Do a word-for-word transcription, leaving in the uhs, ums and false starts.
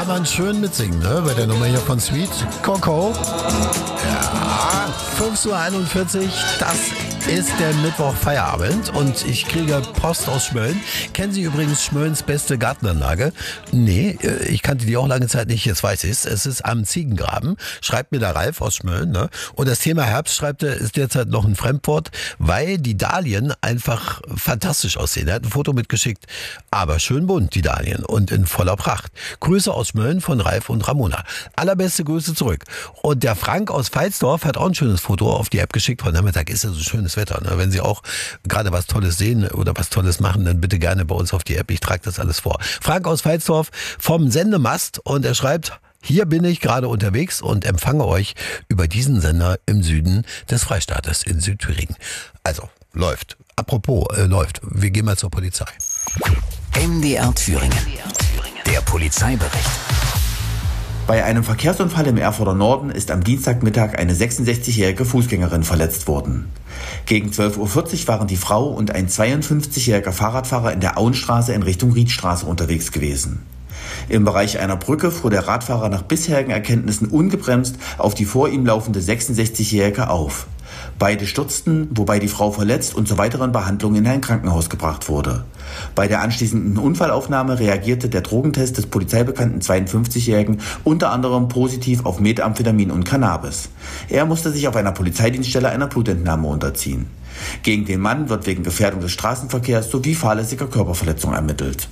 kann man schön mitsingen, ne? Bei der Nummer hier von Sweet Coco. Ja, fünf Uhr einundvierzig, das ist der Mittwoch Feierabend und ich kriege Post aus Schmölln. Kennen Sie übrigens Schmöllns beste Gartenanlage? Nee, ich kannte die auch lange Zeit nicht, jetzt weiß ich es. Es ist am Ziegengraben, schreibt mir der Ralf aus Schmölln. Ne? Und das Thema Herbst, schreibt er, ist derzeit noch ein Fremdwort, weil die Dahlien einfach fantastisch aussehen. Er hat ein Foto mitgeschickt, aber schön bunt, die Dahlien, und in voller Pracht. Grüße aus Schmölln von Ralf und Ramona. Allerbeste Grüße zurück. Und der Frank aus Pfalzdorf hat auch ein schönes Foto auf die App geschickt. Heute Nachmittag ist ja so schönes Wetter. Ne? Wenn Sie auch gerade was Tolles sehen oder was Tolles machen, dann bitte gerne bei uns auf die App. Ich trage das alles vor. Frank aus Pfalzdorf vom Sendemast, und er schreibt: Hier bin ich gerade unterwegs und empfange euch über diesen Sender im Süden des Freistaates in Südthüringen. Also, läuft. Apropos, äh, läuft. Wir gehen mal zur Polizei. M D R Thüringen. Der Polizeibericht. Bei einem Verkehrsunfall im Erfurter Norden ist am Dienstagmittag eine sechsundsechzigjährige Fußgängerin verletzt worden. Gegen zwölf Uhr vierzig waren die Frau und ein zweiundfünfzigjähriger Fahrradfahrer in der Auenstraße in Richtung Riedstraße unterwegs gewesen. Im Bereich einer Brücke fuhr der Radfahrer nach bisherigen Erkenntnissen ungebremst auf die vor ihm laufende sechsundsechzigjährige auf. Beide stürzten, wobei die Frau verletzt und zur weiteren Behandlung in ein Krankenhaus gebracht wurde. Bei der anschließenden Unfallaufnahme reagierte der Drogentest des polizeibekannten zweiundfünfzigjährigen unter anderem positiv auf Methamphetamin und Cannabis. Er musste sich auf einer Polizeidienststelle einer Blutentnahme unterziehen. Gegen den Mann wird wegen Gefährdung des Straßenverkehrs sowie fahrlässiger Körperverletzung ermittelt.